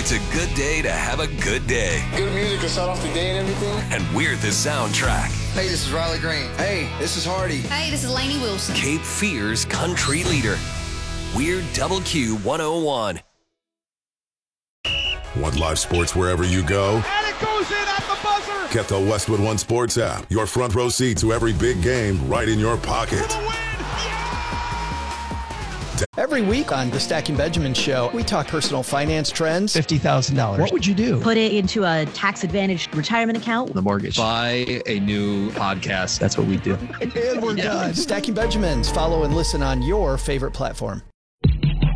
It's a good day to have a good day. Good music to start off the day and everything. And we're the soundtrack. Hey, this is Riley Green. Hey, this is Hardy. Hey, this is Lainey Wilson. Cape Fear's country leader. We're Double Q 101. Want live sports wherever you go? And it goes in at the buzzer. Get the Westwood One Sports app. Your front row seat to every big game right in your pocket. Every week on the Stacking Benjamin Show, we talk personal finance trends. $50,000. What would you do? Put it into a tax-advantaged retirement account. The mortgage. Buy a new podcast. That's what we do. And we're done. Stacking Benjamins. Follow and listen on your favorite platform.